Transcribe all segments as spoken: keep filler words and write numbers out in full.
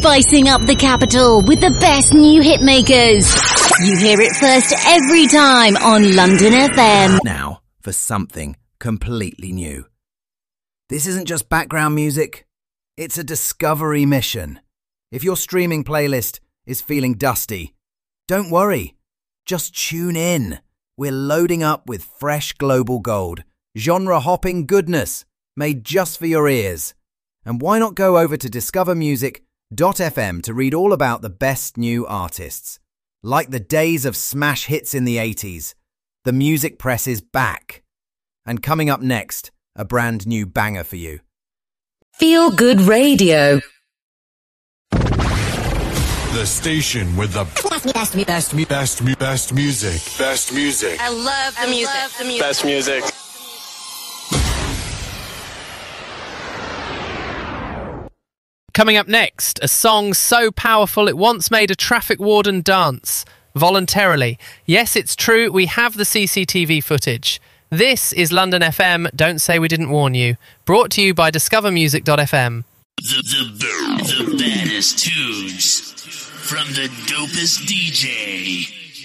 spicing up the capital with the best new hit makers. You hear it first every time on London F M. Now for something completely new. This isn't just background music, it's a discovery mission. If your streaming playlist is feeling dusty, don't worry, just tune in. We're loading up with fresh global gold, genre-hopping goodness made just for your ears. And why not go over to discover music dot f m to read all about the best new artists. Like the days of smash hits in the eighties, the music press is back. And coming up next, a brand new banger for you. Feel Good Radio. The station with the best, best, best, best, best music. Best music. I love the I music. Love the music. Best music. Coming up next, a song so powerful it once made a traffic warden dance. Voluntarily. Yes, it's true, we have the C C T V footage. This is London F M, Don't Say We Didn't Warn You. Brought to you by discover music dot f m. The, the, the baddest tunes from the dopest D J.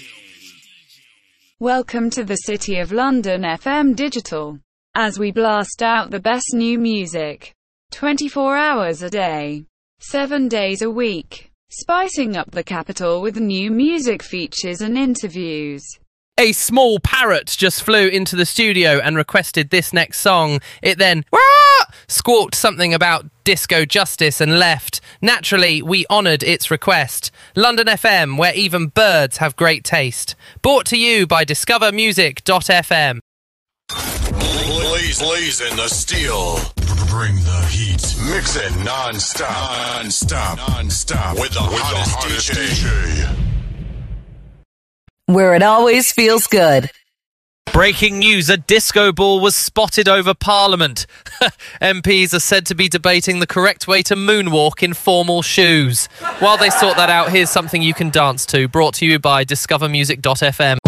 Welcome to the City of London F M Digital, as we blast out the best new music. twenty-four hours a day, seven days a week, spicing up the capital with new music features and interviews. A small parrot just flew into the studio and requested this next song. It then Wah! squawked something about disco justice and left. Naturally, we honoured its request. London F M, where even birds have great taste. Brought to you by discover music dot f m. Blaze, blazing the steel. Bring the heat. Mixing non-stop. Non-stop. Non-stop. With the with hottest, the hottest D J. D J. Where it always feels good. Breaking news, a disco ball was spotted over Parliament. M Ps are said to be debating the correct way to moonwalk in formal shoes. While they sort that out, here's something you can dance to. Brought to you by discover music dot f m.